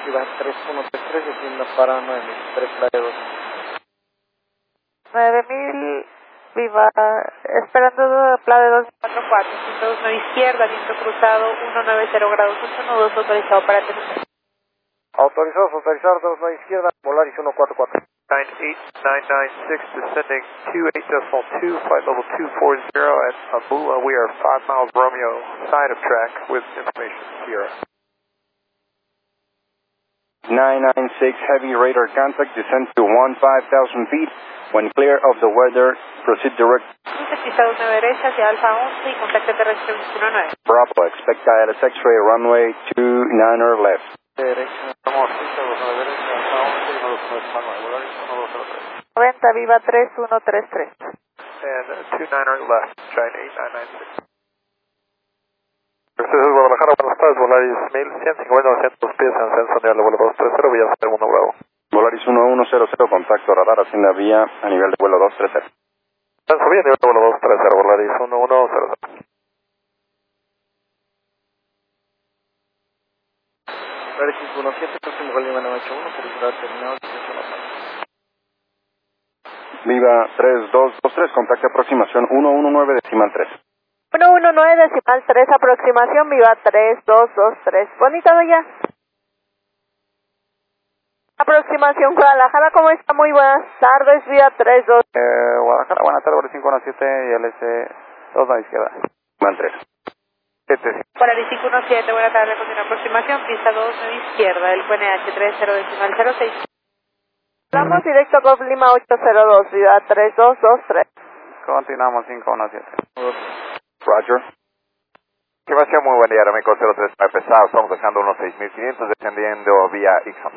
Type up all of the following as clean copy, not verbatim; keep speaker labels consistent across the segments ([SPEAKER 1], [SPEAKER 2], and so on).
[SPEAKER 1] Viva 3133, descienda para 9000, 3 playa 2.
[SPEAKER 2] 9000, Viva, esperando playa 244, 129 izquierda, viento cruzado, 190 grados, 8 nudos, autorizado para aterrizar.
[SPEAKER 1] Autorizados, autorizados, 29 izquierda, Volaris 144.
[SPEAKER 3] 98996, descending 28.2, flight level 240 at Amula. We are 5 miles Romeo, side of track with information Sierra.
[SPEAKER 4] 996, heavy radar contact, descend to 15,000 feet. When clear of the weather, proceed direct.
[SPEAKER 2] Cruce pisado 9 derecha hacia Alfa 11 y contacto terrestre 219.
[SPEAKER 4] Bravo, expect ILS X-ray, runway 29er left.
[SPEAKER 1] Derecha, estamos 29 derecha, Alfa 11 y 129, Volaris 1203.
[SPEAKER 2] 90, Viva 3133.
[SPEAKER 3] And 29er left, giant 8996.
[SPEAKER 1] Este es Guadalajara, buenas tardes, Volaris 1150-900 pies en ascenso nivel de vuelo 230, vía segundo Bravo.
[SPEAKER 4] Volaris 1100, contacto radar, hacienda vía a nivel de vuelo 230.
[SPEAKER 1] Ascenso vía nivel de vuelo 230, Volaris 1100. Volaris 517, próximo vuelo Lima 981, felicidad terminado,
[SPEAKER 4] Viva 3223, contacto aproximación 119 decimal 3.
[SPEAKER 2] 119 decimal 3, aproximación, Viva 3223. Bonito ya. Aproximación Guadalajara, ¿cómo está? Muy buenas tardes, Viva 32.
[SPEAKER 1] Guadalajara, buenas tardes, Volaris 517 y LS 2 a la izquierda.
[SPEAKER 4] Decimal 3.
[SPEAKER 1] 7.
[SPEAKER 2] Volaris 517, buenas tardes, continúa aproximación, pista 2 9 izquierda, el QNH 30 decimal 06. Vamos directo Golf Lima 802, Viva 3223.
[SPEAKER 1] Continuamos 517.
[SPEAKER 4] Roger.
[SPEAKER 3] Estimación, muy buen día, Aeroméxico 039 pesado, estamos dejando unos 6500, descendiendo vía Ixon.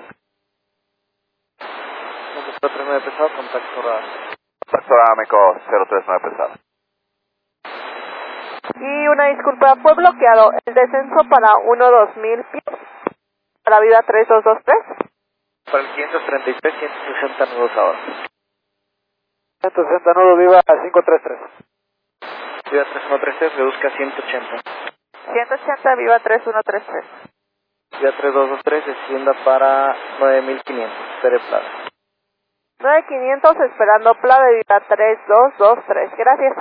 [SPEAKER 1] 039 pesado, contacto radar.
[SPEAKER 3] Contacto Aeroméxico 039 pesado.
[SPEAKER 2] Y una disculpa, fue bloqueado el descenso para 1-2000 pies, para Viva 3223.
[SPEAKER 1] Para el 533, 160 nudos ahora. 160 nudos, Viva 533. Viva 3133, reduzca a 180.
[SPEAKER 2] 180, Viva 3133.
[SPEAKER 1] Viva 3223, descienda para 9500, espere plaza.
[SPEAKER 2] 9500, esperando Playa de Viva 3223. Gracias.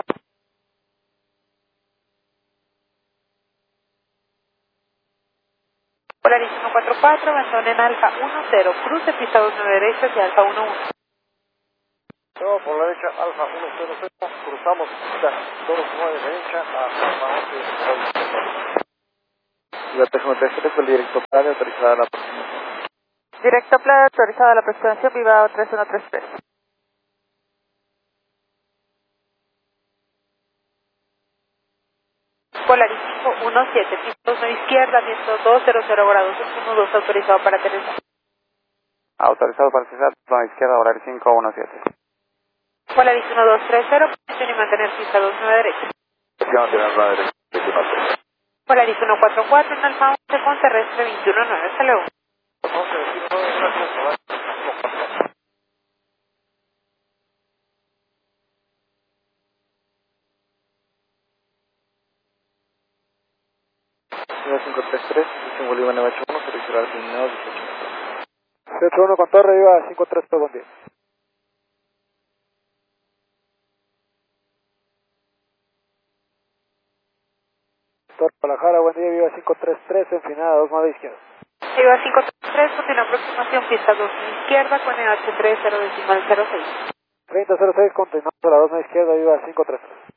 [SPEAKER 2] Volaris 144, abandonen Alfa 10, cruce pista 29 derecha hacia Alfa 11.
[SPEAKER 1] No, por la derecha, Alfa 100, cruzamos pista 29 derecha a Alfa 11. Viva 3133, el directo Playa, autorizada la aproximación.
[SPEAKER 2] Directo Playa, autorizada la aproximación, Viva 3133. Volaris 517, pista 2 izquierda, viento 200 grados, 12, autorizado para aterrizar.
[SPEAKER 1] Autorizado para aterrizar, a izquierda, Volaris 517.
[SPEAKER 2] Volaris 1230, posición y mantener pista 29 derecha. Volaris 144, en Alfa 11 con terrestre 219, hasta luego.
[SPEAKER 1] Viva 533, posición Bolívar 981, servicio al terminado 18. 18-1 con torre, Viva 533, buen día. Torre Guadalajara, buen día, Viva 533, empinada 2 más de izquierda.
[SPEAKER 2] Viva 533, continúa aproximación, pista 2 izquierda, con EH 30 decimal 06.
[SPEAKER 1] 3006, continuamos a la 2 más izquierda, Viva 533.